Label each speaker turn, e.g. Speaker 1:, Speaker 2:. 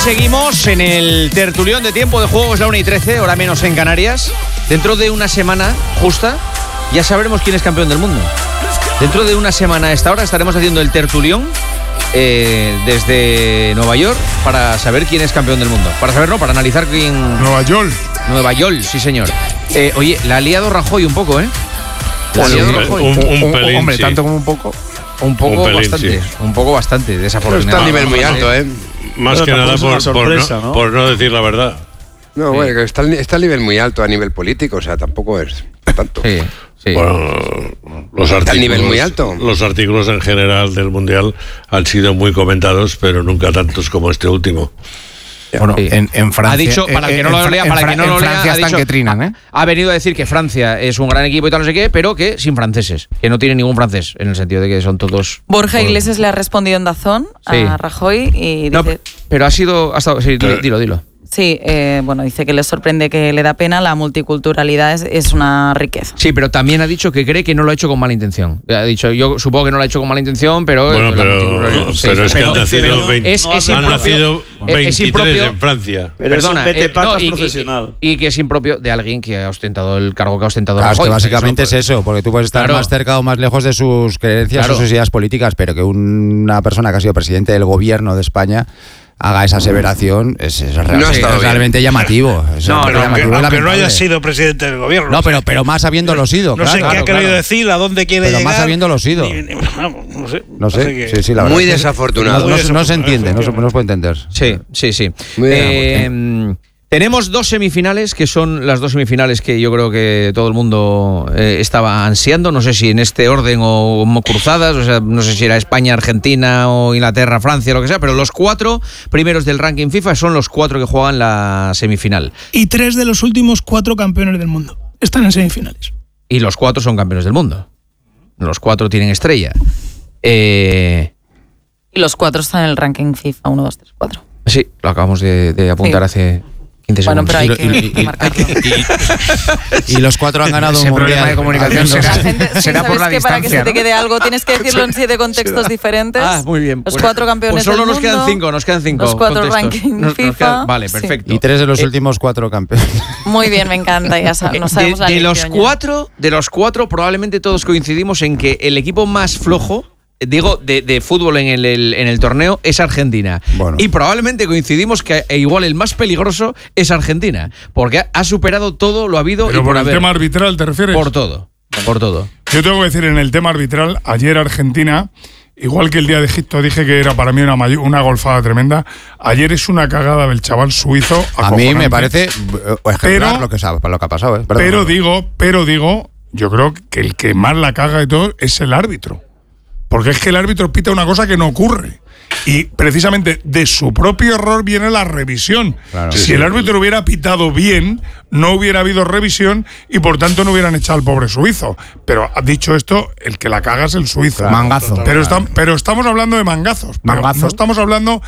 Speaker 1: seguimos en el tertulión de Tiempo de Juego, es la 1:13, hora menos en Canarias. Dentro de una semana justa ya sabremos quién es campeón del mundo. Dentro de una semana a esta hora estaremos haciendo el tertulión desde Nueva York para saber quién es campeón del mundo. Para saber, no, para analizar quién...
Speaker 2: Nueva York.
Speaker 1: Nueva York, sí señor. Oye, la ha liado Rajoy un poco, ¿eh? La ha liado Rajoy.
Speaker 3: Un pelín,
Speaker 2: hombre,
Speaker 3: sí.
Speaker 2: tanto como un poco.
Speaker 1: Un poco
Speaker 3: pelín,
Speaker 1: bastante,
Speaker 3: sí.
Speaker 1: un poco bastante, desafortunadamente.
Speaker 4: Está a nivel muy alto, ¿eh?
Speaker 3: Más
Speaker 5: Pero
Speaker 3: que nada
Speaker 5: tampoco es una sorpresa, ¿no?
Speaker 3: por no decir la verdad.
Speaker 4: No, bueno, que está a nivel muy alto a nivel político, o sea, tampoco es tanto.
Speaker 1: Sí, sí.
Speaker 3: Bueno, los
Speaker 4: Está a nivel muy alto.
Speaker 3: Los artículos en general del Mundial han sido muy comentados, pero nunca tantos como este último.
Speaker 2: Bueno,
Speaker 1: Sí.
Speaker 2: en Francia.
Speaker 1: Ha dicho, para que no lo lea, para que no lo lea,
Speaker 2: Francia
Speaker 1: ha
Speaker 2: están
Speaker 1: dicho,
Speaker 2: que trinan, ¿eh?
Speaker 1: ha venido a decir que Francia es un gran equipo y tal, no sé qué, pero que sin franceses, que no tiene ningún francés, en el sentido de que son todos...
Speaker 6: Borja Iglesias le ha respondido en Dazón
Speaker 1: Sí.
Speaker 6: a Rajoy y
Speaker 1: No,
Speaker 6: dice...
Speaker 1: pero ha sido... Sí, dilo.
Speaker 6: Sí, bueno, dice que le sorprende, que le da pena, la multiculturalidad es una riqueza.
Speaker 1: Sí, pero también ha dicho que cree que no lo ha hecho con mala intención. Ha dicho, yo supongo que no lo ha hecho con mala intención, pero...
Speaker 3: Bueno, pero es que han nacido 23 en Francia.
Speaker 5: Pero
Speaker 1: Perdona,
Speaker 5: es un vete-patas
Speaker 1: y
Speaker 5: profesional.
Speaker 1: Y que es impropio de alguien que ha ostentado el cargo que ha ostentado
Speaker 7: Claro, es
Speaker 1: Rajoy.
Speaker 7: que básicamente es eso, porque tú puedes estar
Speaker 1: Claro.
Speaker 7: más cerca o más lejos de sus creencias
Speaker 1: Claro.
Speaker 7: o sus ideas políticas, pero que una persona que ha sido presidente del gobierno de España haga esa aseveración es realmente llamativo. Es
Speaker 1: No,
Speaker 7: realmente
Speaker 1: no,
Speaker 7: llamativo y
Speaker 8: Aunque no
Speaker 7: lamentable.
Speaker 8: haya sido presidente del gobierno.
Speaker 7: No, pero más habiéndolo sido,
Speaker 8: No
Speaker 7: claro.
Speaker 8: sé qué ha querido decir, a dónde quiere
Speaker 7: Pero
Speaker 8: llegar.
Speaker 7: más habiéndolo sido.
Speaker 8: No sé.
Speaker 7: No sé,
Speaker 8: Parece que-
Speaker 7: sí, la verdad.
Speaker 4: Muy
Speaker 7: es que
Speaker 4: desafortunado.
Speaker 7: No se entiende, no se puede entender.
Speaker 1: Sí.
Speaker 4: Muy
Speaker 1: Tenemos dos semifinales, que son las dos semifinales que yo creo que todo el mundo estaba ansiando. No sé si en este orden o cruzadas, o sea, no sé si era España, Argentina o Inglaterra, Francia, lo que sea, pero los 4 primeros del ranking FIFA son los 4 que juegan la semifinal.
Speaker 9: Y 3 de los últimos 4 campeones del mundo están en semifinales.
Speaker 1: Y los 4 son campeones del mundo. Los 4 tienen estrella.
Speaker 6: Y los 4 están en el ranking FIFA, 1, 2, 3, 4.
Speaker 1: Sí, lo acabamos de apuntar hace 15
Speaker 6: Bueno,
Speaker 1: segundos.
Speaker 6: pero hay que marcarlo.
Speaker 7: Y los 4 han ganado un
Speaker 2: Ese problema
Speaker 7: mundial.
Speaker 2: de comunicación
Speaker 6: La gente, sí,
Speaker 2: será por
Speaker 6: ¿sabes
Speaker 2: la
Speaker 6: que para que se
Speaker 2: distancia,
Speaker 6: te
Speaker 2: ¿no?
Speaker 6: quede algo tienes que decirlo en 7 contextos diferentes?
Speaker 1: Ah, muy bien.
Speaker 6: Los 4 campeones
Speaker 1: pues solo
Speaker 6: del
Speaker 1: nos quedan
Speaker 6: mundo,
Speaker 1: 5,
Speaker 6: los 4
Speaker 1: contextos.
Speaker 6: ranking FIFA.
Speaker 1: Vale,
Speaker 6: Sí.
Speaker 1: perfecto.
Speaker 7: Y 3 de los últimos 4 campeones.
Speaker 6: Muy bien, me encanta, ya no sabemos la
Speaker 1: de los
Speaker 6: lección ya.
Speaker 1: de los cuatro probablemente todos coincidimos en que el equipo más flojo, digo, de fútbol en el torneo es Argentina.
Speaker 7: Bueno.
Speaker 1: Y probablemente coincidimos que igual el más peligroso es Argentina, porque ha superado todo lo habido
Speaker 2: Pero
Speaker 1: y
Speaker 2: por
Speaker 1: por
Speaker 2: el
Speaker 1: haber.
Speaker 2: tema arbitral, ¿te refieres?
Speaker 1: Por todo.
Speaker 2: Yo tengo que decir, en el tema arbitral, ayer Argentina, igual que el día de Egipto dije que era para mí una golfada tremenda, ayer es una cagada del chaval suizo.
Speaker 7: A mí
Speaker 2: acojonante.
Speaker 7: me parece ejemplar
Speaker 2: Pero-
Speaker 7: lo que ha pasado. Perdón.
Speaker 2: Pero digo, yo creo que el que más la caga de todo es el árbitro. Porque es que el árbitro pita una cosa que no ocurre. Y precisamente de su propio error viene la revisión.
Speaker 7: Claro.
Speaker 2: Si el árbitro hubiera pitado bien, no hubiera habido revisión y por tanto no hubieran echado al pobre suizo. Pero dicho esto, el que la caga es el suizo.
Speaker 7: Mangazo.
Speaker 2: Pero estamos hablando de mangazos. Pero
Speaker 7: Mangazo.
Speaker 2: no estamos hablando